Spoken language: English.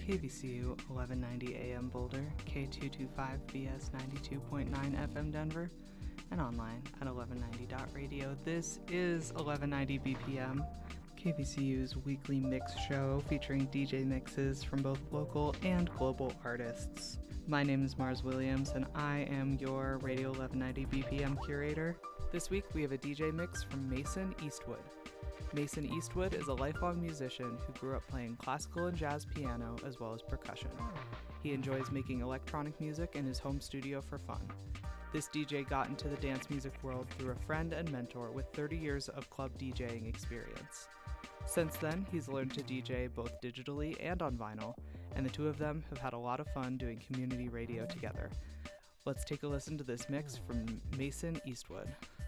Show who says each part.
Speaker 1: KVCU 1190 AM Boulder, K225BS 92.9 FM Denver, and online at 1190.radio. This is 1190 BPM, KVCU's weekly mix show featuring DJ mixes from both local and global artists. My name is Mars Williams, and I am your Radio 1190 BPM curator. This week we have a DJ mix from Mason Eastwood. Mason Eastwood is a lifelong musician who grew up playing classical and jazz piano as well as percussion. He enjoys making electronic music in his home studio for fun. This DJ got into the dance music world through a friend and mentor with 30 years of club DJing experience. Since then, he's learned to DJ both digitally and on vinyl, and the two of them have had a lot of fun doing community radio together. Let's take a listen to this mix from Mason Eastwood.